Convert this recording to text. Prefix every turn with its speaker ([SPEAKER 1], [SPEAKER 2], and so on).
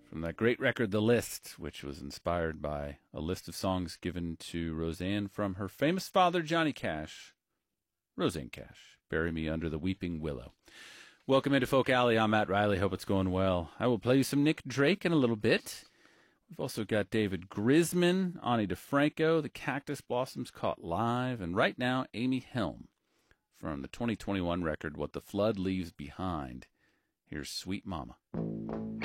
[SPEAKER 1] from that great record, The List, which was inspired by a list of songs given to Roseanne from her famous father, Johnny Cash. Roseanne Cash, Bury Me Under the Weeping Willow. Welcome into Folk Alley. I'm Matt Riley. Hope it's going well. I will play you some Nick Drake in a little bit. We've also got David Grisman, Ani DeFranco, The Cactus Blossoms Caught Live, and right now, Amy Helm from the 2021 record, What the Flood Leaves Behind. Here's Sweet Mama.